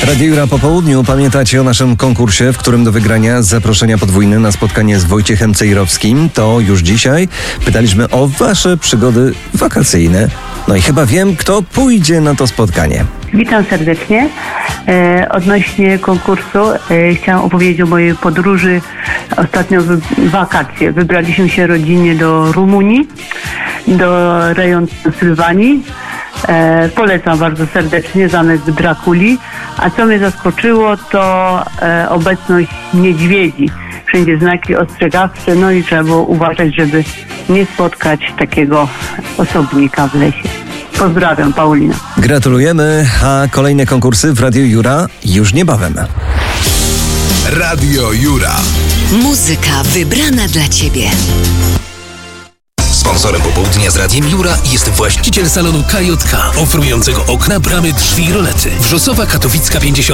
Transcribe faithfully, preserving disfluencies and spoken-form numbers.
Radio Jura po południu. Pamiętacie o naszym konkursie, w którym do wygrania zaproszenia podwójne na spotkanie z Wojciechem Cejrowskim? To już dzisiaj pytaliśmy o wasze przygody wakacyjne. No i chyba wiem, kto pójdzie na to spotkanie. Witam serdecznie. E, odnośnie konkursu e, chciałam opowiedzieć o mojej podróży ostatnio w wakacje. Wybraliśmy się rodzinnie do Rumunii, do rejonu Sylwanii. E, polecam bardzo serdecznie zamek Drakuli. A co mnie zaskoczyło, to e, obecność niedźwiedzi. Wszędzie znaki ostrzegawcze, no i trzeba było uważać, żeby nie spotkać takiego osobnika w lesie. Pozdrawiam, Paulina. Gratulujemy, a kolejne konkursy w Radiu Jura już niebawem. Radio Jura. Muzyka wybrana dla Ciebie. Sponsorem popołudnia z Radiem Jura jest właściciel salonu K J K, oferującego okna, bramy, drzwi i rolety. Wrzosowa Katowicka pięćdziesiąt.